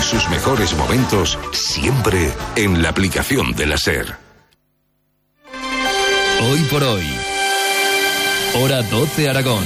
sus mejores momentos, siempre en la aplicación de la SER. Hoy por hoy. Hora 12 Aragón.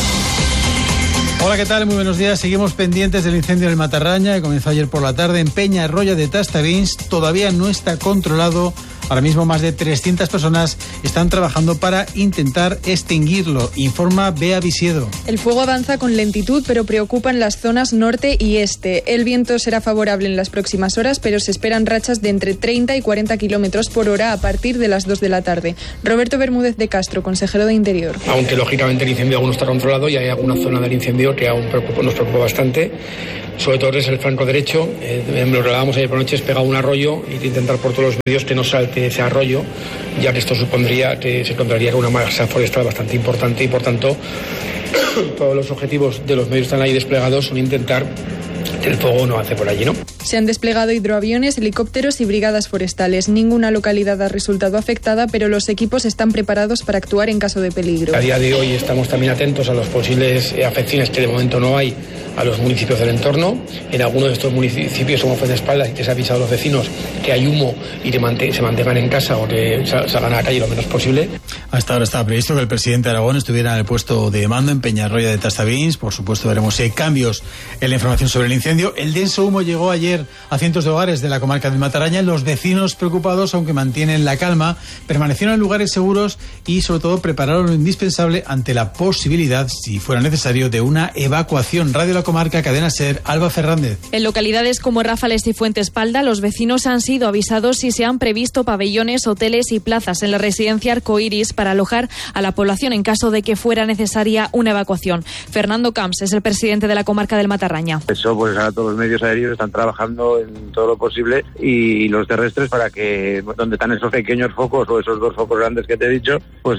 Hola, ¿qué tal? Muy buenos días. Seguimos pendientes del incendio del Matarraña, que comenzó ayer por la tarde en Peñarroya de Tastavins. Todavía no está controlado. Ahora mismo más de 300 personas están trabajando para intentar extinguirlo, informa Bea Visiedo. El fuego avanza con lentitud, pero preocupa en las zonas norte y este. El viento será favorable en las próximas horas, pero se esperan rachas de entre 30 y 40 kilómetros por hora a partir de las 2 de la tarde. Roberto Bermúdez de Castro, consejero de Interior. Aunque lógicamente el incendio aún no está controlado y hay alguna zona del incendio que aún nos preocupa bastante. Sobre todo es el flanco derecho. Lo regalábamos ayer por noche, es pegar un arroyo e intentar por todos los medios que no salte ese arroyo, ya que esto supondría que se encontraría con una masa forestal bastante importante y por tanto todos los objetivos de los medios que están ahí desplegados son intentar que el fuego no avance por allí, ¿no? Se han desplegado hidroaviones, helicópteros y brigadas forestales. Ninguna localidad ha resultado afectada, pero los equipos están preparados para actuar en caso de peligro. A día de hoy estamos también atentos a las posibles afecciones que de momento no hay a los municipios del entorno. En algunos de estos municipios somos Fuentespalda y que se ha avisado a los vecinos que hay humo y que se mantengan en casa o que salgan a la calle lo menos posible. Hasta ahora estaba previsto que el presidente de Aragón estuviera en el puesto de mando en Peñarroya de Tastavins. Por supuesto veremos si hay cambios en la información sobre el incendio. El denso humo llegó ayer a cientos de hogares de la comarca del Matarraña. Los vecinos preocupados, aunque mantienen la calma, permanecieron en lugares seguros y sobre todo prepararon lo indispensable ante la posibilidad, si fuera necesario, de una evacuación. Radio La Comarca, Cadena SER, Alba Fernández. En localidades como Ráfales y Fuentespalda, los vecinos han sido avisados y se han previsto pabellones, hoteles y plazas en la residencia Arcoiris para alojar a la población en caso de que fuera necesaria una evacuación. Fernando Camps es el presidente de la comarca del Matarraña. Eso, pues ahora todos los medios aéreos están trabajando en todo lo posible y los terrestres para que donde están esos pequeños focos o esos dos focos grandes que te he dicho, pues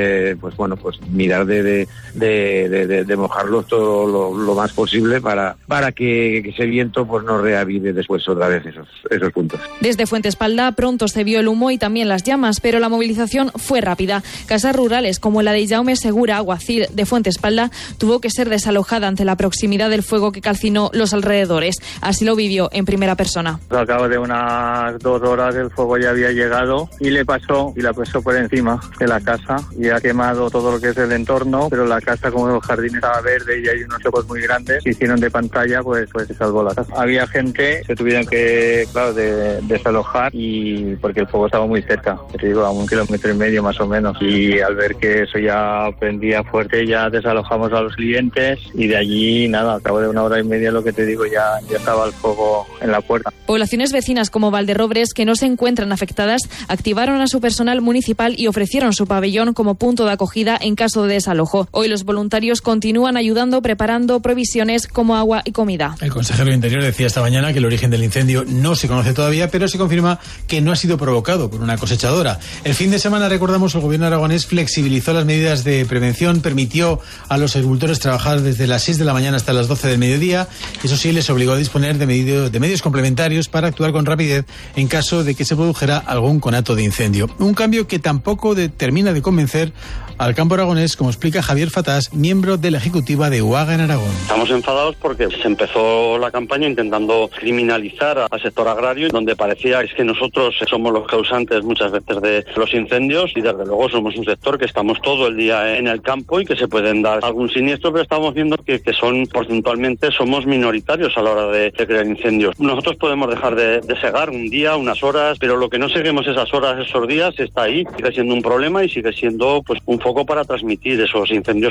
mirar de mojarlos todo lo más posible para que ese viento pues no reavive después otra vez esos puntos. Desde Fuentespalda pronto se vio el humo y también las llamas, pero la movilización fue rápida. Casas rurales como la de Jaume Segura, alguacil de Fuentespalda, tuvo que ser desalojada ante la proximidad del fuego que calcinó los alrededores. Así lo vivió en primera persona. Al cabo de unas 2 horas el fuego ya había llegado y la pasó por encima de la casa y ha quemado todo lo que es el entorno, pero la casa, como el jardín estaba verde y hay unos ojos muy grandes, se hicieron de pantalla, pues se salvó la casa. Había gente, se tuvieron que, desalojar y porque el fuego estaba muy cerca, te digo, a 1,5 kilómetros más o menos, y al ver que eso ya prendía fuerte ya desalojamos a los clientes y de allí nada, al cabo de 1 hora y media, lo que te digo, ya estaba el fuego en la puerta. Poblaciones vecinas como Valderrobres, que no se encuentran afectadas, activaron a su personal municipal y ofrecieron su pabellón como punto de acogida en caso de desalojo. Hoy los voluntarios continúan ayudando, preparando provisiones como agua y comida. El consejero de Interior decía esta mañana que el origen del incendio no se conoce todavía, pero se confirma que no ha sido provocado por una cosechadora. El fin de semana, recordamos, el gobierno aragonés flexibilizó las medidas de prevención, permitió a los agricultores trabajar desde las 6 de la mañana hasta las 12 del mediodía. Eso sí, les obligó a disponer de medios complementarios para actuar con rapidez en caso de que se produjera algún conato de incendio. Un cambio que tampoco termina de convencer al campo aragonés, como explica Javier Fatás, miembro de la ejecutiva de UAGA en Aragón. Estamos enfadados porque se empezó la campaña intentando criminalizar al sector agrario, donde parecía que nosotros somos los causantes muchas veces de los incendios y desde luego somos un sector que estamos todo el día en el campo y que se pueden dar algún siniestro, pero estamos viendo que son porcentualmente somos minoritarios a la hora de crear incendios. Nosotros podemos dejar de segar un día, unas horas, pero lo que no seguimos esas horas, esos días, está ahí. Sigue siendo un problema y sigue siendo pues un foco para transmitir esos incendios.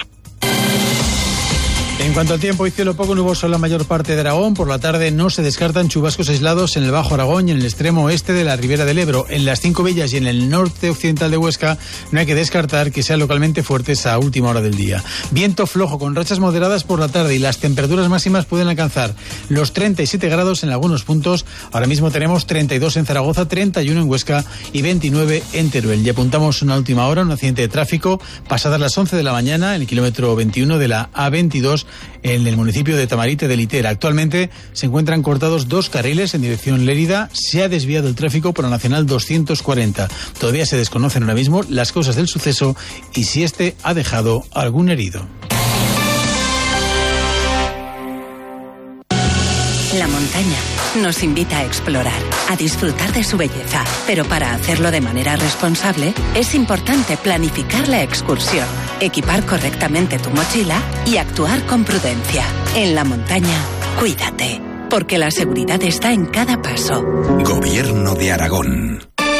En cuanto al tiempo, hay cielo poco nuboso en la mayor parte de Aragón. Por la tarde no se descartan chubascos aislados en el Bajo Aragón y en el extremo oeste de la Ribera del Ebro. En las 5 Villas y en el norte occidental de Huesca no hay que descartar que sean localmente fuertes a última hora del día. Viento flojo con rachas moderadas por la tarde y las temperaturas máximas pueden alcanzar los 37 grados en algunos puntos. Ahora mismo tenemos 32 en Zaragoza, 31 en Huesca y 29 en Teruel. Y apuntamos una última hora, un accidente de tráfico pasadas las 11 de la mañana en el kilómetro 21 de la A22 en el municipio de Tamarite de Litera. Actualmente se encuentran cortados 2 carriles en dirección Lérida. Se ha desviado el tráfico por la Nacional 240. Todavía se desconocen ahora mismo las causas del suceso y si este ha dejado algún herido. La montaña nos invita a explorar, a disfrutar de su belleza, pero para hacerlo de manera responsable es importante planificar la excursión, equipar correctamente tu mochila y actuar con prudencia. En la montaña, cuídate, porque la seguridad está en cada paso. Gobierno de Aragón.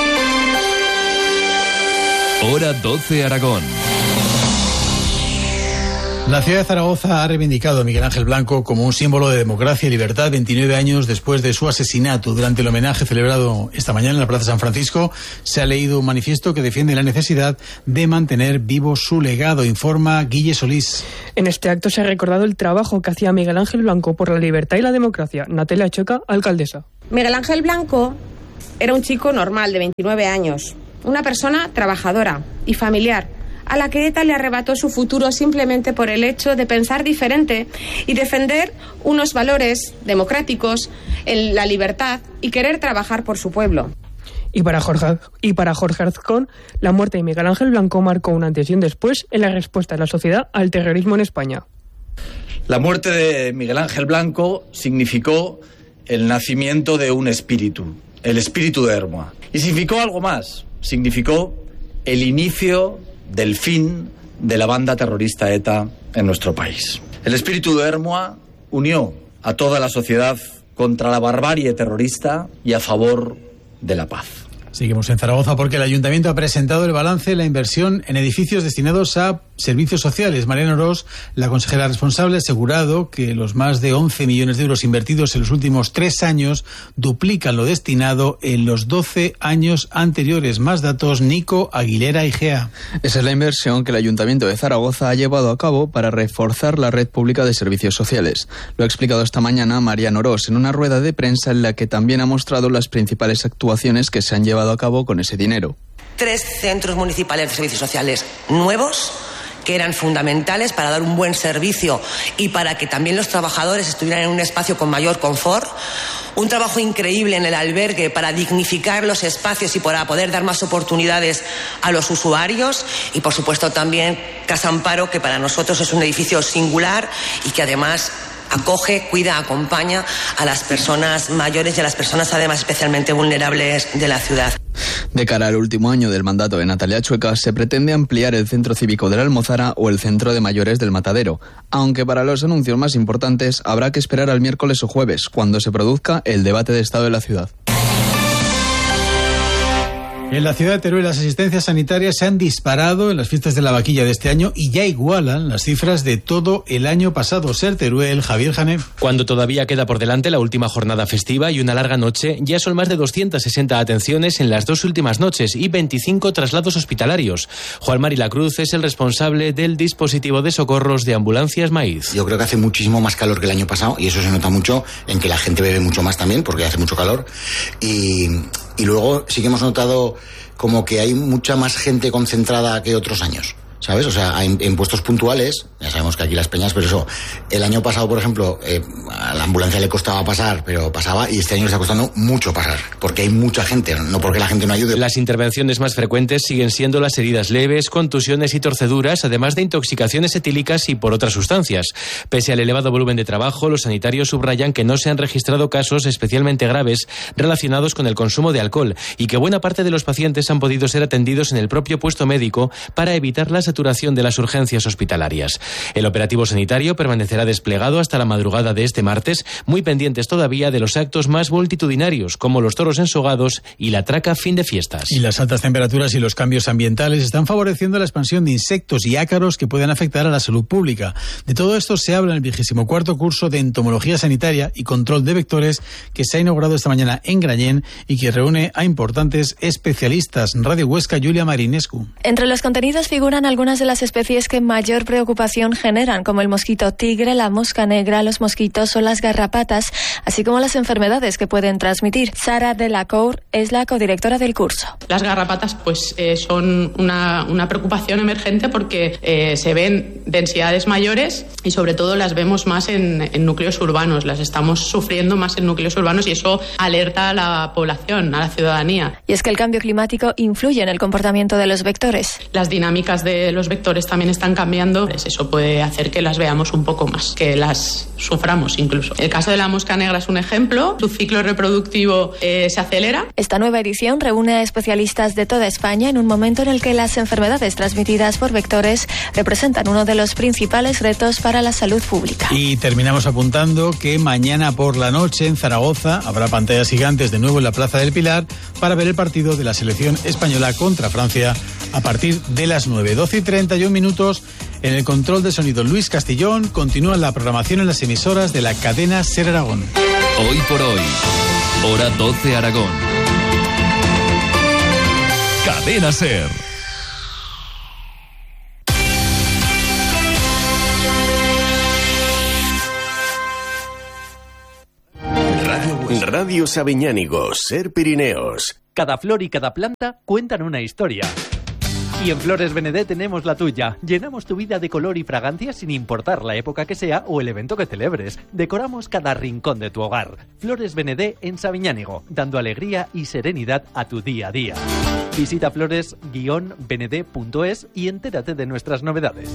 Hora 12 Aragón. La ciudad de Zaragoza ha reivindicado a Miguel Ángel Blanco como un símbolo de democracia y libertad 29 años después de su asesinato. Durante el homenaje celebrado esta mañana en la Plaza San Francisco se ha leído un manifiesto que defiende la necesidad de mantener vivo su legado, informa Guille Solís. En este acto se ha recordado el trabajo que hacía Miguel Ángel Blanco por la libertad y la democracia. Natalia Checa, alcaldesa. Miguel Ángel Blanco era un chico normal de 29 años, una persona trabajadora y familiar, a la que ETA le arrebató su futuro simplemente por el hecho de pensar diferente y defender unos valores democráticos, en la libertad y querer trabajar por su pueblo. Y para Jorge Arzcón, la muerte de Miguel Ángel Blanco marcó un antes y un después en la respuesta de la sociedad al terrorismo en España. La muerte de Miguel Ángel Blanco significó el nacimiento de un espíritu, el espíritu de Hermoa. Y significó algo más, significó el inicio del fin de la banda terrorista ETA en nuestro país. El espíritu de Hermoa unió a toda la sociedad contra la barbarie terrorista y a favor de la paz. Seguimos en Zaragoza porque el Ayuntamiento ha presentado el balance de la inversión en edificios destinados a servicios sociales. Mariano Orós, la consejera responsable, ha asegurado que los más de 11 millones de euros invertidos en los últimos 3 años duplican lo destinado en los 12 años anteriores. Más datos, Nico Aguilera Igea. Esa es la inversión que el Ayuntamiento de Zaragoza ha llevado a cabo para reforzar la red pública de servicios sociales. Lo ha explicado esta mañana Mariano Orós en una rueda de prensa en la que también ha mostrado las principales actuaciones que se han llevado a cabo con ese dinero. 3 centros municipales de servicios sociales nuevos que eran fundamentales para dar un buen servicio y para que también los trabajadores estuvieran en un espacio con mayor confort. Un trabajo increíble en el albergue para dignificar los espacios y para poder dar más oportunidades a los usuarios. Y, por supuesto, también Casa Amparo, que para nosotros es un edificio singular y que además acoge, cuida, acompaña a las personas mayores y a las personas además especialmente vulnerables de la ciudad. De cara al último año del mandato de Natalia Chueca, se pretende ampliar el Centro Cívico de la Almozara o el Centro de Mayores del Matadero, aunque para los anuncios más importantes habrá que esperar al miércoles o jueves, cuando se produzca el debate de estado de la ciudad. En la ciudad de Teruel las asistencias sanitarias se han disparado en las fiestas de la vaquilla de este año y ya igualan las cifras de todo el año pasado. Ser Teruel, Javier Jané. Cuando todavía queda por delante la última jornada festiva y una larga noche, ya son más de 260 atenciones en las 2 últimas noches y 25 traslados hospitalarios. Juan Mari Lacruz es el responsable del dispositivo de socorros de Ambulancias Maíz. Yo creo que hace muchísimo más calor que el año pasado y eso se nota mucho en que la gente bebe mucho más también porque hace mucho calor y luego sí que hemos notado como que hay mucha más gente concentrada que otros años, ¿sabes? O sea, en puestos puntuales, ya sabemos que aquí Las Peñas, pero eso, el año pasado, por ejemplo, a la ambulancia le costaba pasar, pero pasaba, y este año le está costando mucho pasar, porque hay mucha gente, no porque la gente no ayude. Las intervenciones más frecuentes siguen siendo las heridas leves, contusiones y torceduras, además de intoxicaciones etílicas y por otras sustancias. Pese al elevado volumen de trabajo, los sanitarios subrayan que no se han registrado casos especialmente graves relacionados con el consumo de alcohol y que buena parte de los pacientes han podido ser atendidos en el propio puesto médico para evitar la saturación de las urgencias hospitalarias. El operativo sanitario permanecerá desplegado hasta la madrugada de este martes, muy pendientes todavía de los actos más multitudinarios, como los toros ensogados y la traca fin de fiestas. Y las altas temperaturas y los cambios ambientales están favoreciendo la expansión de insectos y ácaros que pueden afectar a la salud pública. De todo esto se habla en el 24º curso de Entomología Sanitaria y Control de Vectores que se ha inaugurado esta mañana en Grañén y que reúne a importantes especialistas. Radio Huesca, Julia Marinescu. Entre los contenidos figuran algunas de las especies que mayor preocupación generan, como el mosquito tigre, la mosca negra, los mosquitos o las garrapatas, así como las enfermedades que pueden transmitir. Sara Delacour es la codirectora del curso. Las garrapatas son una preocupación emergente porque se ven densidades mayores y sobre todo las vemos más en núcleos urbanos, las estamos sufriendo más en núcleos urbanos y eso alerta a la población, a la ciudadanía. Y es que el cambio climático influye en el comportamiento de los vectores. Las dinámicas de los vectores también están cambiando, eso puede hacer que las veamos un poco más, que las suframos incluso. El caso de la mosca negra negra es un ejemplo. Su ciclo reproductivo se acelera. Esta nueva edición reúne a especialistas de toda España en un momento en el que las enfermedades transmitidas por vectores representan uno de los principales retos para la salud pública. Y terminamos apuntando que mañana por la noche en Zaragoza habrá pantallas gigantes de nuevo en la Plaza del Pilar para ver el partido de la selección española contra Francia a partir de las 9. 12:31 minutos. En el control de sonido Luis Castillón. Continúa la programación en las emisoras de la cadena SER Aragón. Hoy por hoy, hora 12 Aragón. Cadena SER. Radio Sabiñánigo, SER Pirineos. Cada flor y cada planta cuentan una historia. Y en Flores Benedé tenemos la tuya. Llenamos tu vida de color y fragancia sin importar la época que sea o el evento que celebres. Decoramos cada rincón de tu hogar. Flores Benedé en Sabiñánigo, dando alegría y serenidad a tu día a día. Visita flores-benedé.es y entérate de nuestras novedades.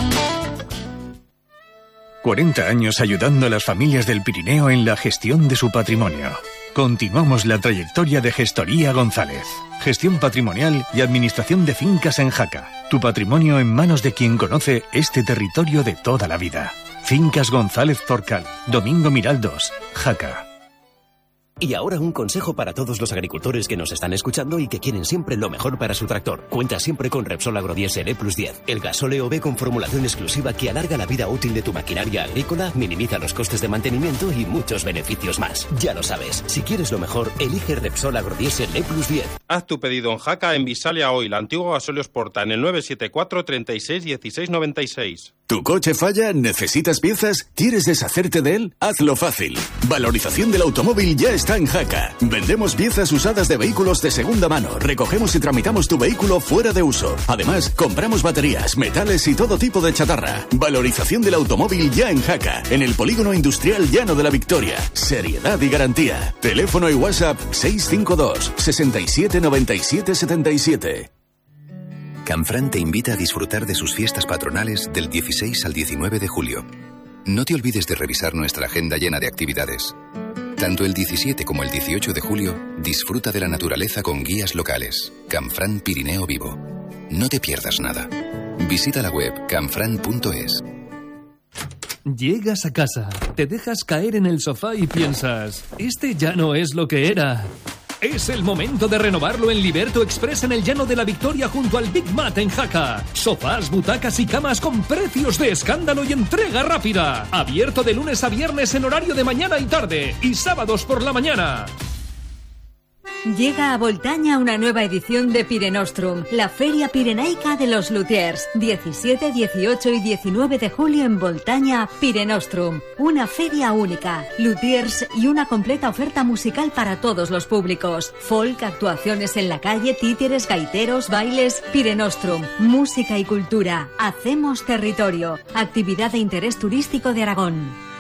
40 años ayudando a las familias del Pirineo en la gestión de su patrimonio. Continuamos la trayectoria de Gestoría González. Gestión patrimonial y administración de fincas en Jaca. Tu patrimonio en manos de quien conoce este territorio de toda la vida. Fincas González Zorcal, Domingo Miraldos, Jaca. Y ahora un consejo para todos los agricultores que nos están escuchando y que quieren siempre lo mejor para su tractor. Cuenta siempre con Repsol Agrodiesel E+10, el gasóleo B con formulación exclusiva que alarga la vida útil de tu maquinaria agrícola, minimiza los costes de mantenimiento y muchos beneficios más. Ya lo sabes, si quieres lo mejor, elige Repsol Agrodiesel E+10. Haz tu pedido en Jaca en Visalia Oil, antiguo Gasóleo Sporta, en el 974 36 16 96. ¿Tu coche falla? ¿Necesitas piezas? ¿Quieres deshacerte de él? Hazlo fácil. Valorización del automóvil ya está en Jaca. Vendemos piezas usadas de vehículos de segunda mano. Recogemos y tramitamos tu vehículo fuera de uso. Además, compramos baterías, metales y todo tipo de chatarra. Valorización del automóvil ya en Jaca. En el Polígono Industrial Llano de la Victoria. Seriedad y garantía. Teléfono y WhatsApp 652 67 97 77. Canfrán te invita a disfrutar de sus fiestas patronales del 16 al 19 de julio. No te olvides de revisar nuestra agenda llena de actividades. Tanto el 17 como el 18 de julio, disfruta de la naturaleza con guías locales. Canfrán Pirineo Vivo. No te pierdas nada. Visita la web canfrán.es. Llegas a casa, te dejas caer en el sofá y piensas, este ya no es lo que era. Es el momento de renovarlo en Liberto Express en el Llano de la Victoria junto al Big Mat en Jaca. Sofás, butacas y camas con precios de escándalo y entrega rápida. Abierto de lunes a viernes en horario de mañana y tarde y sábados por la mañana. Llega a Voltaña una nueva edición de Pirenostrum, la feria pirenaica de los luthiers. 17, 18 y 19 de julio en Voltaña, Pirenostrum. Una feria única, luthiers y una completa oferta musical para todos los públicos. Folk, actuaciones en la calle, títeres, gaiteros, bailes. Pirenostrum, música y cultura. Hacemos territorio. Actividad de interés turístico de Aragón.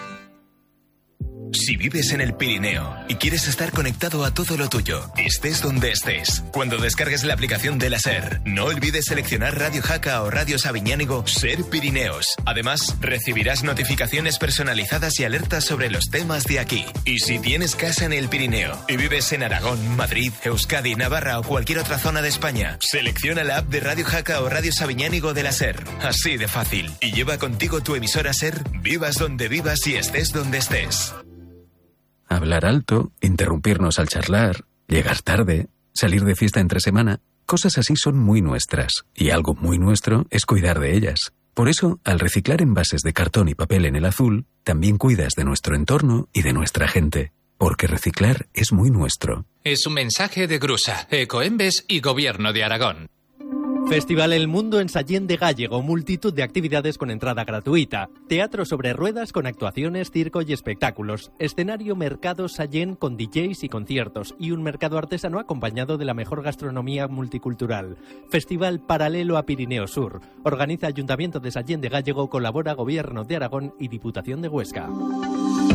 Si vives en el Pirineo y quieres estar conectado a todo lo tuyo, estés donde estés, cuando descargues la aplicación de la SER, no olvides seleccionar Radio Jaca o Radio Sabiñánigo SER Pirineos. Además, recibirás notificaciones personalizadas y alertas sobre los temas de aquí. Y si tienes casa en el Pirineo y vives en Aragón, Madrid, Euskadi, Navarra o cualquier otra zona de España, selecciona la app de Radio Jaca o Radio Sabiñánigo de la SER. Así de fácil. Y lleva contigo tu emisora SER, vivas donde vivas y estés donde estés. Hablar alto, interrumpirnos al charlar, llegar tarde, salir de fiesta entre semana, cosas así son muy nuestras, y algo muy nuestro es cuidar de ellas. Por eso, al reciclar envases de cartón y papel en el azul, también cuidas de nuestro entorno y de nuestra gente, porque reciclar es muy nuestro. Es un mensaje de Grusa, Ecoembes y Gobierno de Aragón. Festival El Mundo en Sallén de Gállego, multitud de actividades con entrada gratuita, teatro sobre ruedas con actuaciones, circo y espectáculos, escenario Mercado Sallén con DJs y conciertos y un mercado artesano acompañado de la mejor gastronomía multicultural. Festival paralelo a Pirineo Sur, organiza Ayuntamiento de Sallén de Gállego, colabora Gobierno de Aragón y Diputación de Huesca.